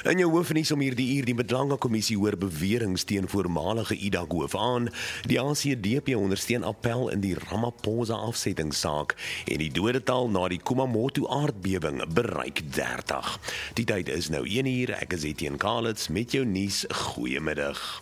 In jou hoofnuus om hierdie uur die Madlanga Kommissie hoor beweringe teen voormalige IDAG-hoof aan. Die ACDP ondersteun appel in die Ramaphosa afsettingssaak en die dodetal na die Kumamoto aardbewing bereik 30. Die tyd is nou 1 uur. Ek is Etienne Kalitz met jou nuus. Goeiemiddag.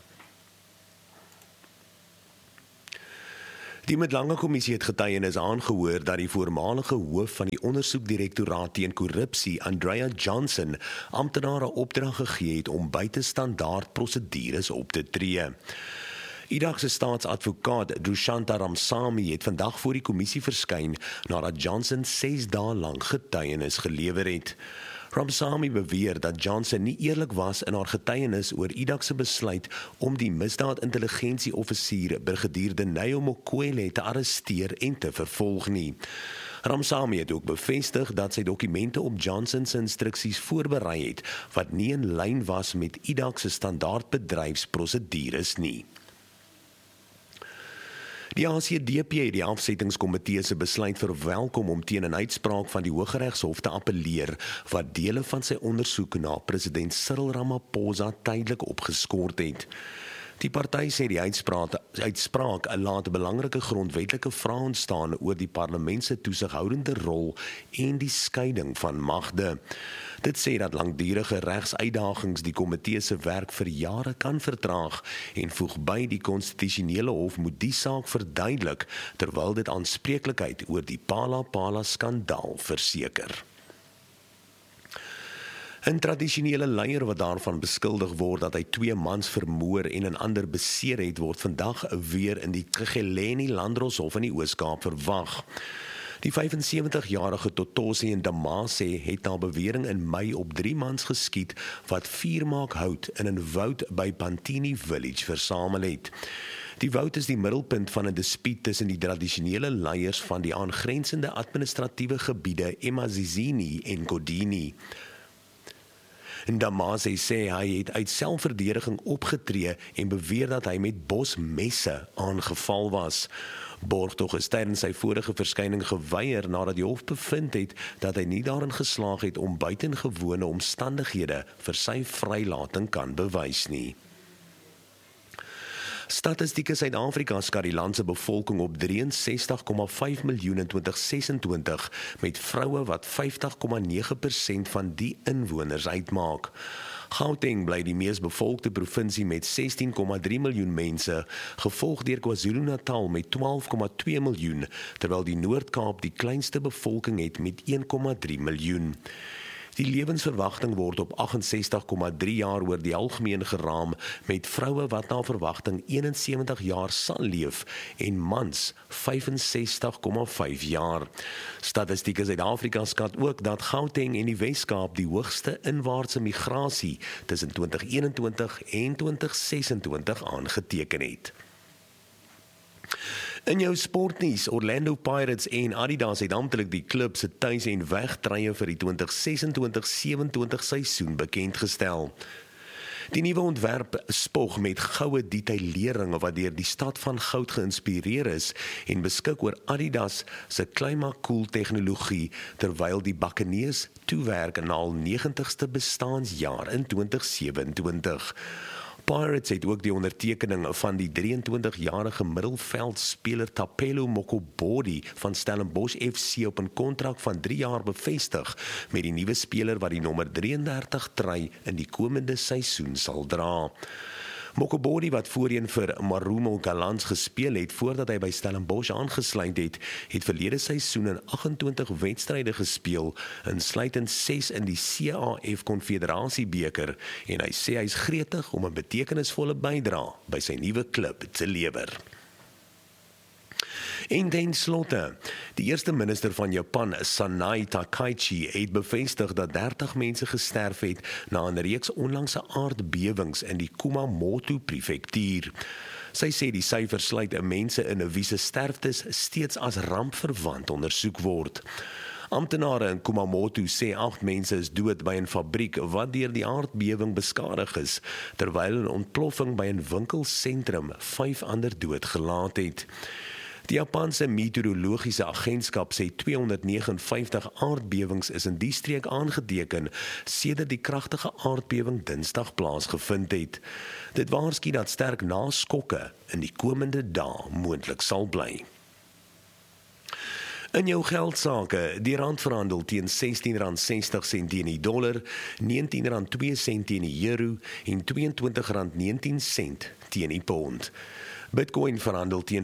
Die Madlanga Kommissie het getuienis aangehoor dat die voormalige hoof van die ondersoekdirektoraat teen korrupsie, Andrea Johnson, amptenare opdrag gegee het om buitestandaard prosedures op te tree. IDAG se staatsadvokaat Dushanta Ramsamy het vandag voor die kommissie verskyn nadat Johnson 6 dae lank getuienis gelewer het. Ramsamy beweer dat Johnson nie eerlik was in haar getuienis oor IDAG se besluit om die misdaadintelligensieoffisier Brigadier Deneo Mokoele te arresteer en te vervolg nie. Ramsamy het ook bevestig dat sy dokumente op Johnson se instruksies voorberei het wat nie in lyn was met IDAG se standaard bedryfsprosedures nie. Die ACDP het die afsettingskomitee se besluit verwelkom om teen 'n uitspraak van die Hooggeregshof te appeleer wat dele van sy ondersoek na president Cyril Ramaphosa tydelik opgeskort het. Die party sê die uitspraak laat 'n belangrike grondwetlike vraag ontstaan oor die parlement se toesighoudende rol en die skeiding van magte. Dit sê dat langdurige regsuitdagings die komitee se werk vir jare kan vertraag en voeg by die konstitusionele hof moet die saak verduidelik terwyl dit aanspreeklikheid oor die Phala skandaal verseker. 'n tradisionele leier wat daarvan beskuldig word dat hy 2 mans vermoor en 'n ander beseer het, word vandag weer in die Egeleni Landdroshof in die Oos-Kaap verwag. Die 75-jarige Totosi in Damase het na bewering in Mei op 3 mans geskiet wat 4 maak hout in 'n woud by Pantini Village versamel het. Die woud is die middelpunt van 'n dispuut tussen die tradisionele leiers van die aangrensende administratiewe gebiede Emazizini en Kodini. Damase sê hy het uit selfverdediging opgetree en beweer dat hy met bosmesse aangeval was. Borgtog is tydens sy vorige verskyning geweier nadat die hof bevind het dat hy nie daarin geslaag het om buitengewone omstandighede vir sy vrylating kan bewys nie. Statistieke Suid-Afrika skat die land se bevolking op 63,5 miljoen in 2026 met vroue wat 50,9% van die inwoners uitmaak. Gauteng bly die mees bevolkte provinsie met 16,3 miljoen mense, gevolg deur KwaZulu-Natal met 12,2 miljoen, terwyl die Noord-Kaap die kleinste bevolking het met 1,3 miljoen. Die lewensverwagting word op 68,3 jaar oor die algemeen geraam, met vroue wat na verwagting 71 jaar sal leef en mans 65,5 jaar. Statistieke Suid-Afrika skat ook dat Gauteng en die Wes-Kaap die hoogste inwaartse migrasie tussen 2021 en 2026 aangeteken het. In jou sportnuus, Orlando Pirates en Adidas het amptelik die klub se tuis- en wegtrye vir die 2026-27 seisoen bekendgestel. Die nuwe ontwerp spog met goue detailering wat deur die stad van goud geïnspireer is en beskik oor Adidas se Climacool tegnologie terwyl die Buccaneers toewerk na hul 90ste bestaансjaar in 2027. Pirates het ook die ondertekening van die 23-jarige middelveldspeler Tapelo Mokobodi van Stellenbosch FC op 'n kontrak van 3 jaar bevestig met die nuwe speler wat die nommer 33 trui in die komende seisoen sal dra. Mokobodi wat voorheen vir Marumo Gallants gespeel het voordat hy by Stellenbosch aangesluit het, het verlede seisoen in 28 wedstryde gespeel, insluitend 6 in die CAF Konfederasiebeker, en hy sê hy is gretig om 'n betekenisvolle bydrae by sy nuwe klub te lewer. En ten slotte, die eerste minister van Japan, Sanae Takaichi, het bevestig dat 30 mense gesterf het na 'n reeks onlangse aardbewings in die Kumamoto prefektuur. Sy sê die syfers sluit mense in wie se sterftes steeds as rampverwant ondersoek word. Amptenare in Kumamoto sê 8 mense is dood by 'n fabriek wat deur die aardbewing beskadig is, terwyl 'n ontploffing by 'n winkelsentrum 5 ander doodgelaat het. Die Japanse meteorologiese agentskap sê 259 aardbewings is in die streek aangeteken sedert die kragtige aardbewing Dinsdag plaasgevind het. Dit waarsku dat sterk naskokke in die komende dae moontlik sal bly. In jou geldsaake, die rand verhandel teen R16.60 teen die dollar, R19.02 teen die euro en R22.19 teen die pond. Bitcoin verhandel teen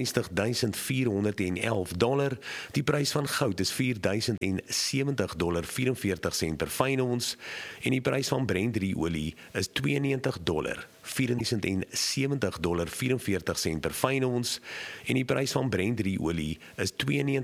$64,411. Die prys van goud is $4,070,44 per fyn ons en die prys van Brent olie is $92,470,44 per fyn ons en die prys van Brent olie is 92